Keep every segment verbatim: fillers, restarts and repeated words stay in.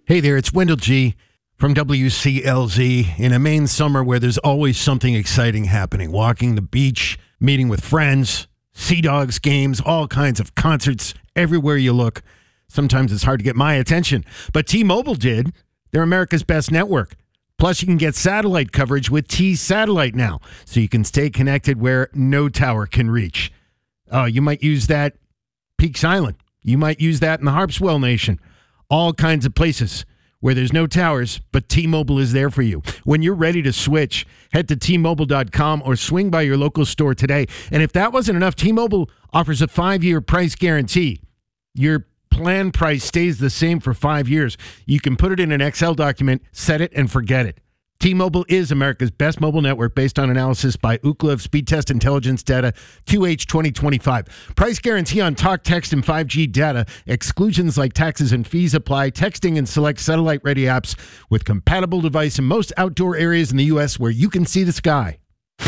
Hey there, it's Wendell G. from W C L Z in a Maine summer where there's always something exciting happening. Walking the beach, meeting with friends, Sea Dogs games, all kinds of concerts everywhere you look. Sometimes it's hard to get my attention, but T-Mobile did. They're America's best network. Plus, you can get satellite coverage with T-Satellite now, so you can stay connected where no tower can reach. Uh, you might use that Peaks Island. You might use that in the Harpswell Nation. All kinds of places where there's no towers, but T-Mobile is there for you. When you're ready to switch, head to T Mobile dot com or swing by your local store today. And if that wasn't enough, T-Mobile offers a five-year price guarantee. Your plan price stays the same for five years. You can put it in an Excel document, set it, and forget it. T-Mobile is America's best mobile network based on analysis by Ookla of Speed Test Intelligence data two H twenty twenty-five. Price guarantee on talk, text, and five G data. Exclusions like taxes and fees apply. Texting and select satellite-ready apps with compatible device in most outdoor areas in the U S where you can see the sky.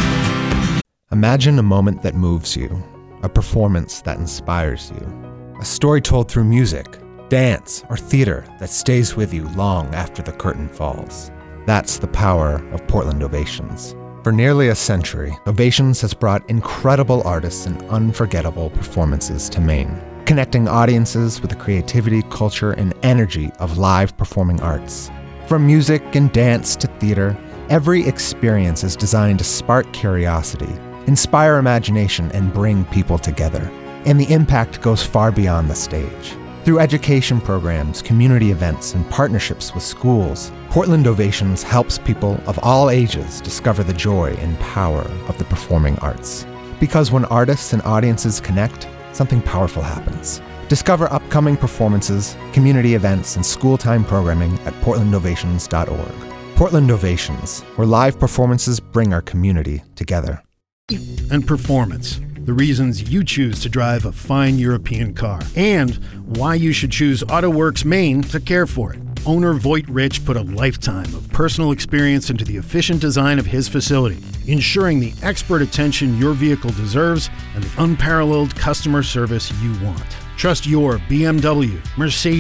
Imagine a moment that moves you, a performance that inspires you, a story told through music, dance, or theater that stays with you long after the curtain falls. That's the power of Portland Ovations. For nearly a century, Ovations has brought incredible artists and unforgettable performances to Maine, connecting audiences with the creativity, culture, and energy of live performing arts. From music and dance to theater, every experience is designed to spark curiosity, inspire imagination, and bring people together. And the impact goes far beyond the stage. Through education programs, community events, and partnerships with schools, Portland Ovations helps people of all ages discover the joy and power of the performing arts. Because when artists and audiences connect, something powerful happens. Discover upcoming performances, community events, and school-time programming at portland ovations dot org. Portland Ovations, where live performances bring our community together. And performance. The reasons you choose to drive a fine European car, and why you should choose AutoWorks Maine to care for it. Owner Voight Rich put a lifetime of personal experience into the efficient design of his facility, ensuring the expert attention your vehicle deserves and the unparalleled customer service you want. Trust your B M W, Mercedes,